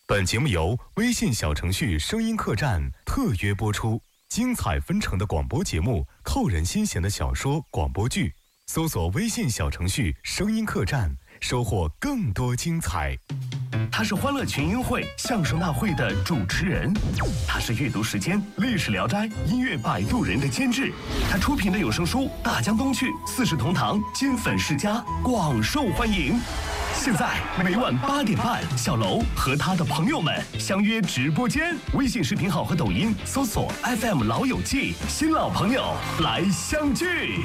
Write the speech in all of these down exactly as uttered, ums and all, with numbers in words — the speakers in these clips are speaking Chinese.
本节目由微信小程序声音客栈特约播出，精彩纷呈的广播节目，扣人心弦的小说广播剧，搜索微信小程序声音客栈，收获更多精彩。 他是欢乐群英会相声大会的主持人，他是阅读时间历史聊斋音乐摆渡人的监制，他出品的有声书《大江东去》四世同堂金粉世家广受欢迎。现在每晚八点半，小楼和他的朋友们相约直播间，微信视频号和抖音搜索 F M 老友记，新老朋友来相聚。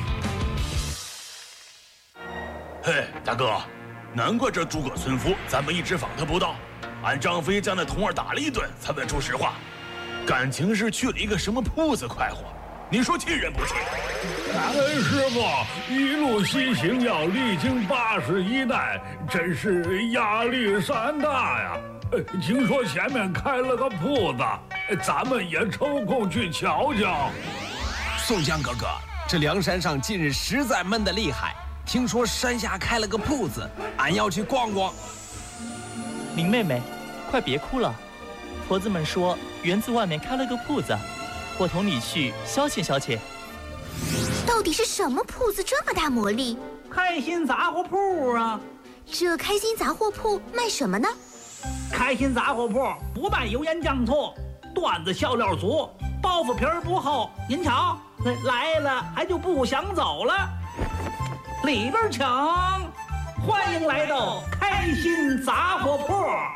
嘿，大哥，难怪这诸葛孙夫咱们一直访他不到，俺张飞将那童儿打了一顿才问出实话，感情是去了一个什么铺子快活，你说气人不气？ 感恩师傅一路西行要历经八十一代，真是压力山大呀！听说前面开了个铺子，咱们也抽空去瞧瞧。 宋江哥哥，这梁山上近日实在闷得厉害，听说山下开了个铺子，俺要去逛逛。 林妹妹，快别哭了，婆子们说园子外面开了个铺子，我同你去消遣消遣。 到底是什么铺子这么大魔力？ 开心杂货铺啊！ 这开心杂货铺卖什么呢？ 开心杂货铺不卖油盐酱醋，段子笑料足，包袱皮儿不厚。您瞧，来了还就不想走了。里边请，欢迎来到开心杂货铺。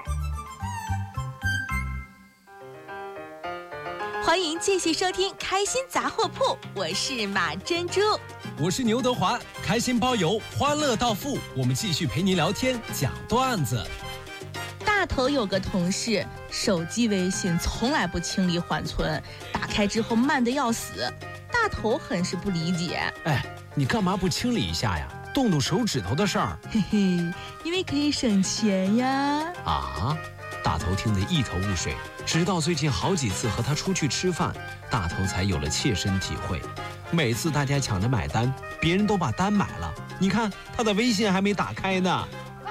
欢迎继续收听开心杂货铺，我是马珍珠， 我是牛德华，开心包邮，欢乐到付，我们继续陪您聊天讲段子。 大头有个同事，手机微信从来不清理缓存，打开之后慢得要死，大头很是不理解。 哎，你干嘛不清理一下呀？动动手指头的事儿。 嘿嘿，因为可以省钱呀。 啊？大头听得一头雾水，直到最近好几次和他出去吃饭，大头才有了切身体会。每次大家抢着买单，别人都把单买了，你看他的微信还没打开呢。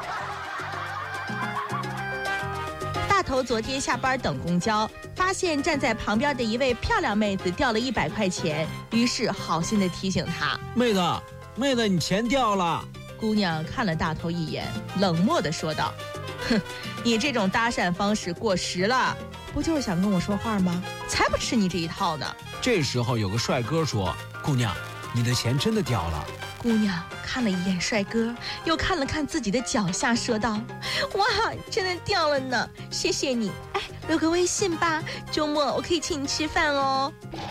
大头昨天下班等公交，发现站在旁边的一位漂亮妹子掉了一百块钱，于是好心的提醒她： 妹子，妹子，你钱掉了。 姑娘看了大头一眼，冷漠地说道：哼，你这种搭讪方式过时了，不就是想跟我说话吗？才不吃你这一套呢。 这时候有个帅哥说：姑娘，你的钱真的掉了。 姑娘看了一眼帅哥，又看了看自己的脚下，说道：哇，真的掉了呢，谢谢你。哎，留个微信吧，周末我可以请你吃饭哦。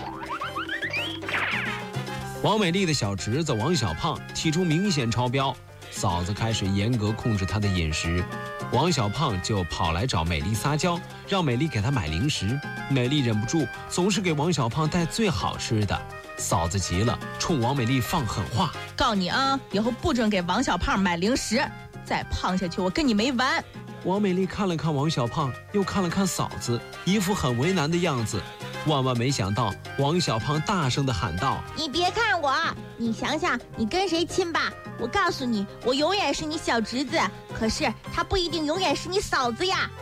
王美丽的小侄子王小胖体重明显超标，嫂子开始严格控制他的饮食，王小胖就跑来找美丽撒娇，让美丽给他买零食。美丽忍不住总是给王小胖带最好吃的，嫂子急了，冲王美丽放狠话： 告你啊，以后不准给王小胖买零食，再胖下去我跟你没完。 王美丽看了看王小胖，又看了看嫂子，一副很为难的样子。万万没想到，王小胖大声地喊道： 你别看我，你想想你跟谁亲吧，我告诉你，我永远是你小侄子，可是他不一定永远是你嫂子呀。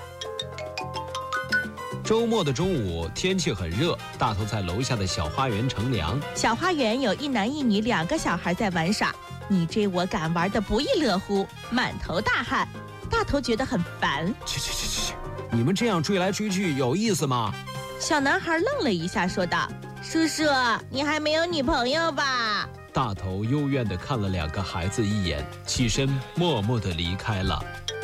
周末的中午，天气很热，大头在楼下的小花园乘凉。 小花园有一男一女两个小孩在玩耍，你追我赶，玩得不亦乐乎，满头大汗。大头觉得很烦， 去去去去去，你们这样追来追去有意思吗？ 小男孩愣了一下，说道：叔叔，你还没有女朋友吧？ 大头幽怨地看了两个孩子一眼，起身默默地离开了。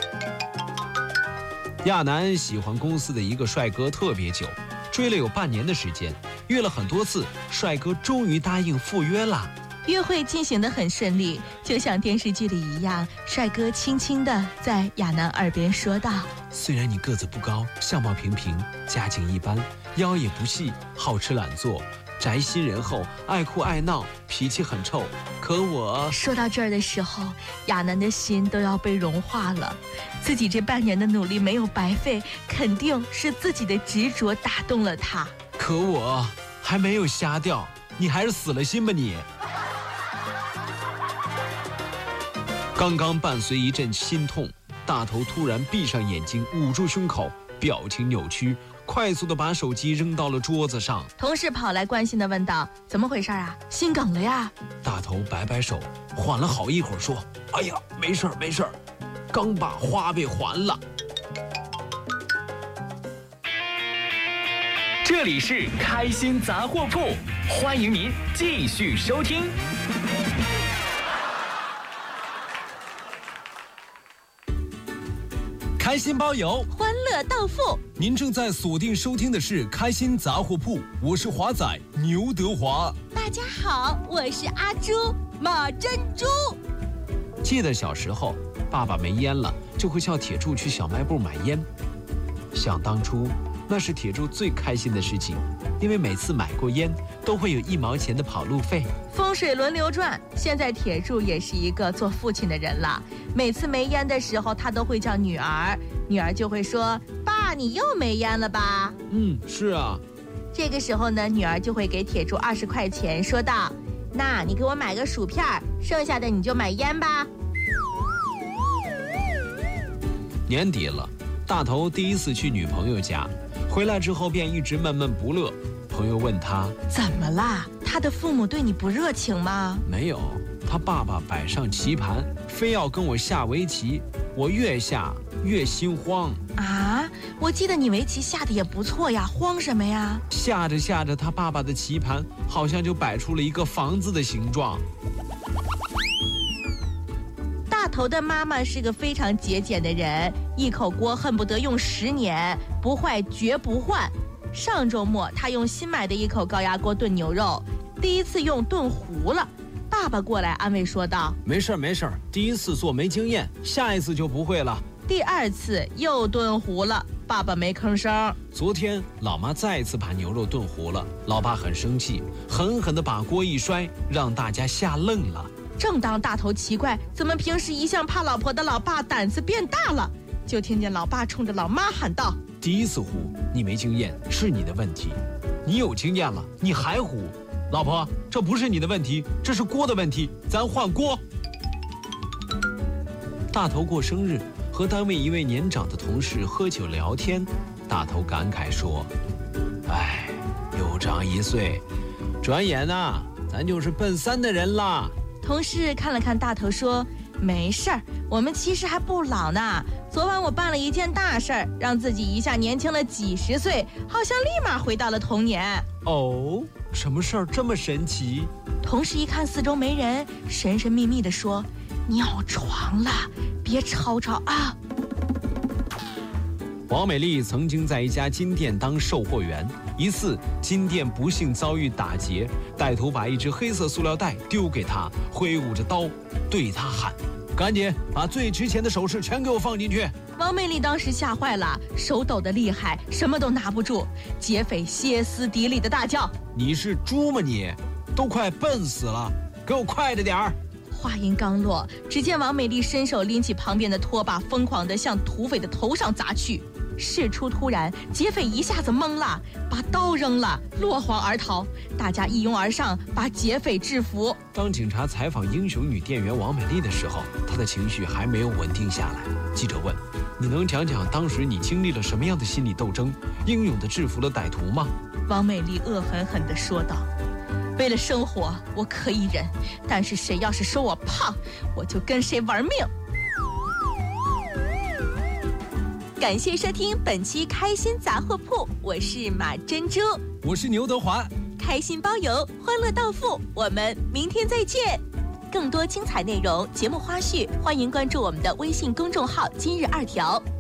亚楠喜欢公司的一个帅哥特别久，追了有半年的时间，约了很多次，帅哥终于答应赴约了。 约会进行得很顺利，就像电视剧里一样，帅哥轻轻地在亚楠耳边说道： 虽然你个子不高，相貌平平，家境一般，腰也不细，好吃懒做，宅心仁厚，爱哭爱闹，脾气很臭，可我…… 说到这儿的时候，亚楠的心都要被融化了，自己这半年的努力没有白费，肯定是自己的执着打动了他。 可我还没有瞎掉，你还是死了心吧你。刚刚伴随一阵心痛，大头突然闭上眼睛，捂住胸口， 表情扭曲，快速地把手机扔到了桌子上。 同事跑来关心地问道：“怎么回事啊？心梗了呀？” 大头摆摆手，缓了好一会儿，说：“哎呀，没事儿，没事儿，刚把花呗还了。” 这里是开心杂货铺，欢迎您继续收听。 开心包邮， 欢乐到付。 您正在锁定收听的是开心杂货铺，我是华仔牛德华。 大家好，我是阿朱马珍珠。 记得小时候，爸爸没烟了，就会叫铁柱去小卖部买烟。想当初，那是铁柱最开心的事情，因为每次买过烟，都会有一毛钱的跑路费。 风水轮流转，现在铁柱也是一个做父亲的人了。每次没烟的时候，他都会叫女儿，女儿就会说：“爸，你又没烟了吧？” 嗯，是啊。 这个时候呢，女儿就会给铁柱二十块钱，说道：“那你给我买个薯片，剩下的你就买烟吧。” 年底了，大头第一次去女朋友家，回来之后便一直闷闷不乐。朋友问他：“ 怎么啦？他的父母对你不热情吗？” 没有，他爸爸摆上棋盘，非要跟我下围棋，我越下越心慌。 啊，我记得你围棋下的也不错呀，慌什么呀？ 下着下着，他爸爸的棋盘好像就摆出了一个房子的形状。 大头的妈妈是个非常节俭的人，一口锅恨不得用十年，不坏绝不换。上周末，他用新买的一口高压锅炖牛肉，第一次用炖糊了。爸爸过来安慰说道：“ 没事儿没事儿，第一次做没经验，下一次就不会了。” 第二次又炖糊了，爸爸没吭声。 昨天老妈再次把牛肉炖糊了，老爸很生气，狠狠地把锅一摔，让大家吓愣了。 正当大头奇怪怎么平时一向怕老婆的老爸胆子变大了，就听见老爸冲着老妈喊道：“ 第一次糊，你没经验是你的问题，你有经验了，你还糊。老婆，这不是你的问题，这是锅的问题，咱换锅。”大头过生日，和单位一位年长的同事喝酒聊天，大头感慨说：“哎，又长一岁，转眼啊，咱就是奔三的人啦。” 同事看了看大头说：“没事儿，我们其实还不老呢。昨晚我办了一件大事儿，让自己一下年轻了几十岁，好像立马回到了童年。” 哦，什么事儿这么神奇？ 同事一看四周没人，神神秘秘地说：“尿床了，别吵吵啊。” 王美丽曾经在一家金店当售货员，一次金店不幸遭遇打劫，歹徒把一只黑色塑料袋丢给她，挥舞着刀对她喊：“赶紧把最值钱的首饰全给我放进去！” 王美丽当时吓坏了，手抖得厉害，什么都拿不住。劫匪歇斯底里的大叫：“ 你是猪吗你？都快笨死了，给我快着点儿！” 话音刚落，只见王美丽伸手拎起旁边的拖把，疯狂地向土匪的头上砸去。事出突然，劫匪一下子懵了，把刀扔了，落荒而逃。大家一拥而上，把劫匪制服。 当警察采访英雄女店员王美丽的时候，她的情绪还没有稳定下来。记者问：“你能讲讲当时你经历了什么样的心理斗争，英勇地制服了歹徒吗？” 王美丽恶狠狠地说道：“为了生活，我可以忍，但是谁要是说我胖，我就跟谁玩命。”感谢收听本期开心杂货铺，我是马珍珠， 我是牛德华， 开心包邮，欢乐到付，我们明天再见。更多精彩内容、节目花絮，欢迎关注我们的微信公众号“今日二条”。